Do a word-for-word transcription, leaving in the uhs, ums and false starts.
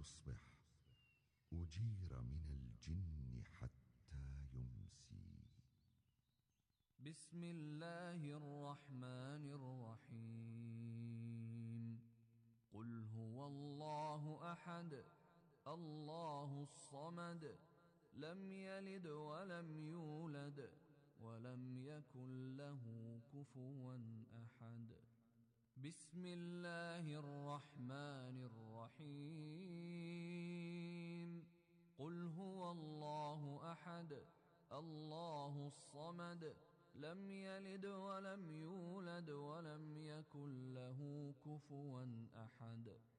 يصبح أجير من الجن حتى يمسي. بسم الله الرحمن الرحيم. قل هو الله أحد الله الصمد لم يلد ولم يولد ولم يكن له كفوا أحد. بسم الله الرحمن الرحيم. قل هو الله أحد الله الصمد لم يلد ولم يولد ولم يكن له كفوا أحد.